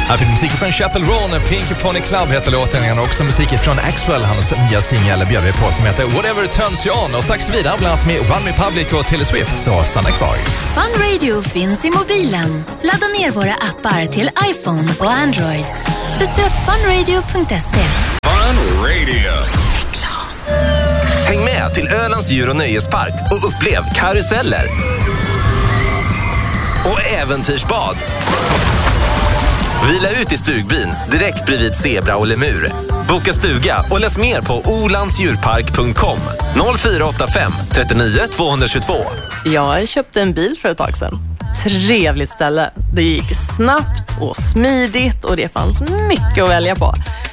Här finns musik från Chapel Roan, Pink Pony Club heter låten. Och också musik från Axwell, hans nya singel bjöd vi på som heter Whatever Turns You On. Och strax vidare bland annat med One Republic och Taylor Swift, så stanna kvar. Fun Radio finns i mobilen. Ladda ner våra appar till iPhone och Android. Besök funradio.se. Fun Radio. Häng med till Ölands djur- och nöjespark och upplev karuseller och äventyrsbad. Vila ut i stugbyn direkt bredvid zebra och lemur. Boka stuga och läs mer på olandsdjurpark.com 0485 39 222. Jag köpte en bil för ett tag sedan. Trevligt ställe. Det gick snabbt och smidigt och det fanns mycket att välja på.